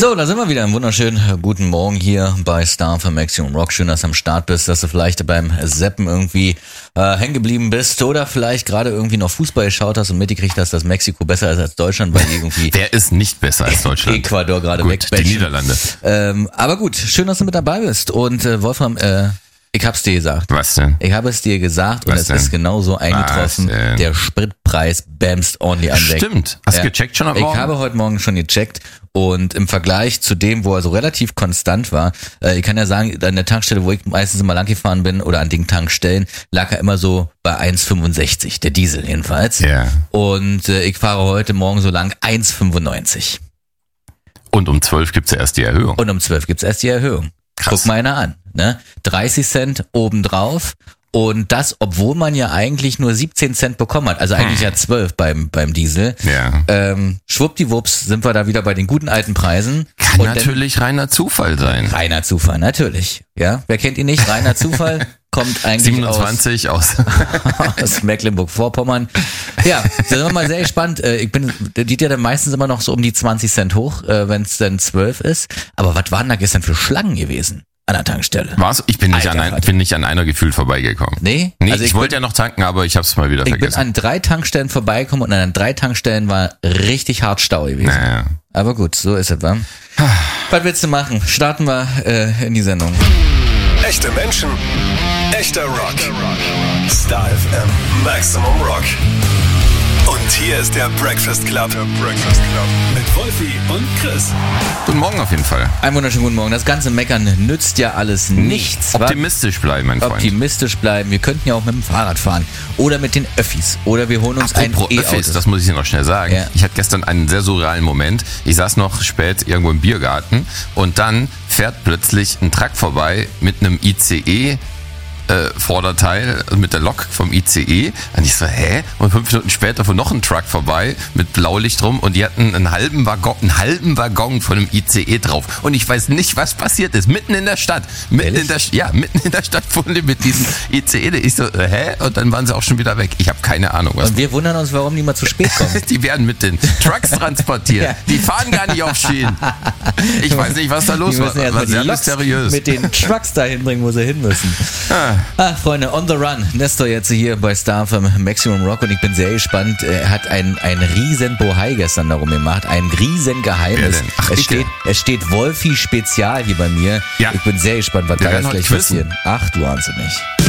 So, da sind wir wieder. Einen wunderschönen guten Morgen hier bei Star für Maximum Rock. Schön, dass du am Start bist, dass du vielleicht beim Zappen irgendwie hängen geblieben bist oder vielleicht gerade irgendwie noch Fußball geschaut hast und mitgekriegt hast, dass Mexiko besser ist als Deutschland, weil irgendwie Wer ist nicht besser als Deutschland? Ecuador gerade Gut, wegbatchen. die Niederlande. Aber gut, schön, dass du mit dabei bist. Und Wolfram, ich hab's dir gesagt. Was denn? Ich habe es dir gesagt und Was es denn? ist genauso eingetroffen. Was denn? Der Spritpreis bamst ordentlich an weg. Stimmt. Hast du gecheckt schon am Morgen? Ich habe heute Morgen schon gecheckt und im Vergleich zu dem, wo er so relativ konstant war, ich kann ja sagen, an der Tankstelle, wo ich meistens immer lang gefahren bin oder an den Tankstellen, lag er immer so bei 1,65, der Diesel jedenfalls. Ja. Und ich fahre heute Morgen so lang 1,95. Und um 12 gibt's ja erst die Erhöhung. Und um 12 gibt's erst die Erhöhung. Krass. Guck mal einer an, ne? 30 Cent obendrauf. Und das, obwohl man ja eigentlich nur 17 Cent bekommen hat. Also eigentlich ja 12 beim Diesel. Ja. Schwuppdiwupps sind wir da wieder bei den guten alten Preisen. Kann Und natürlich reiner Zufall sein. reiner Zufall, natürlich. Ja, wer kennt ihn nicht? Reiner Zufall kommt eigentlich 27 aus. aus Mecklenburg-Vorpommern. Ja, da sind wir mal sehr gespannt. Der geht ja dann meistens immer noch so um die 20 Cent hoch, wenn es dann 12 ist. Aber was waren da gestern für Schlangen gewesen an der Tankstelle? Was? Ich bin nicht, Alter, bin nicht an einer gefühlt vorbeigekommen. Nee? Nee, Also ich wollte ja noch tanken, aber ich hab's mal wieder Ich bin vergessen. an 3 Tankstellen vorbeigekommen und an 3 Tankstellen war richtig hart Stau gewesen. Naja. Aber gut, so ist es, wa? Was willst du machen? Starten wir in die Sendung. Echte Menschen, echter Rock. Star FM, Maximum Rock. Und hier ist der Breakfast Club. Mit Wolfi und Chris. Guten Morgen auf jeden Fall. Einen wunderschönen guten Morgen. Das ganze Meckern nützt ja alles nichts. wa? Optimistisch bleiben, mein Freund. Optimistisch bleiben. Wir könnten ja auch mit dem Fahrrad fahren. Oder mit den Öffis. Oder wir holen uns ein Apropos Öffis, E-Auto. das muss ich dir noch schnell sagen. Ja. Ich hatte gestern einen sehr surrealen Moment. Ich saß noch spät irgendwo im Biergarten und dann fährt plötzlich ein Truck vorbei mit einem ICE Vorderteil, mit der Lok vom ICE. Und ich so, hä? Und 5 Minuten später fuhr noch ein Truck vorbei mit Blaulicht rum und die hatten einen halben Waggon von einem ICE drauf. Und ich weiß nicht, was passiert ist. Mitten in der Stadt. Mitten in der Stadt fuhren die mit diesem ICE. Ich so, hä? Und dann waren sie auch schon wieder weg. Ich habe keine Ahnung, was. Und wir wundern uns, warum die mal zu spät kommen. Die werden mit den Trucks transportiert. Ja. Die fahren gar nicht auf Schienen. Ich weiß nicht, was da los Die war. müssen erst War mal die sehr Loks mysteriös. mit den Trucks dahin bringen, wo sie hin müssen. Freunde, on the run. Nestor jetzt hier bei Star vom Maximum Rock und ich bin sehr gespannt. Er hat ein riesen Bohai gestern darum gemacht. Ein riesen Geheimnis. Wer denn? Ach, Es steht Wolfi Spezial hier bei mir. Ja. Ich bin sehr gespannt, was Wir da werden jetzt heute gleich quizzen. passiert. Ach, du ahnst es nicht.